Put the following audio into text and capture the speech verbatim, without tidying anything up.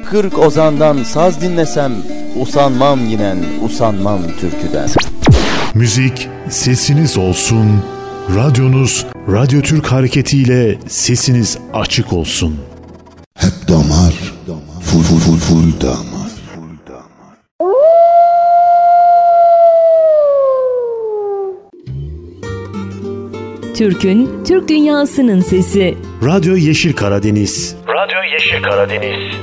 Kırk ozandan saz dinlesem, usanmam yinen, usanmam türküden. Müzik sesiniz olsun, radyonuz Radyo Türk hareketiyle sesiniz açık olsun. Hep damar, full full full full damar. Türk'ün, Türk dünyasının sesi. Radyo Yeşil Karadeniz. Radyo Yeşil Karadeniz.